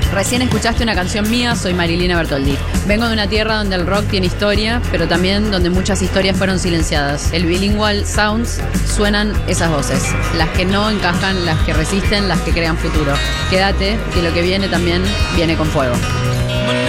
Recién escuchaste una canción mía, soy Marilina Bertoldi. Vengo de una tierra donde el rock tiene historia, pero también donde muchas historias fueron silenciadas. El Bilingual Sounds suenan esas voces, las que no encajan, las que resisten, las que crean futuro. Quédate, que lo que viene también viene con fuego.